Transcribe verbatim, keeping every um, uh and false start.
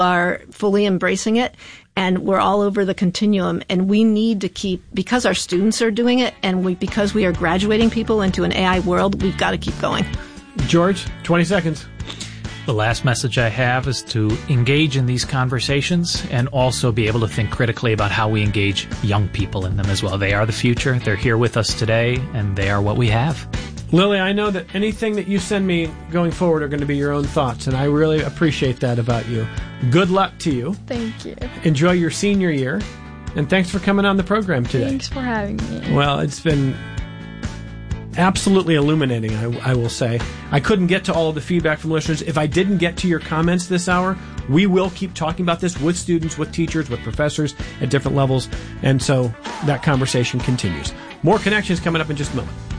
are fully embracing it, and we're all over the continuum, and we need to keep, because our students are doing it, and we because we are graduating people into an A I world, we've got to keep going. George, twenty seconds. The last message I have is to engage in these conversations and also be able to think critically about how we engage young people in them as well. They are the future. They're here with us today, and they are what we have. Lily, I know that anything that you send me going forward are going to be your own thoughts, and I really appreciate that about you. Good luck to you. Thank you. Enjoy your senior year, and thanks for coming on the program today. Thanks for having me. Well, it's been absolutely illuminating, I, I will say. I couldn't get to all of the feedback from listeners. If I didn't get to your comments this hour, we will keep talking about this with students, with teachers, with professors at different levels, and so that conversation continues. More Connections coming up in just a moment.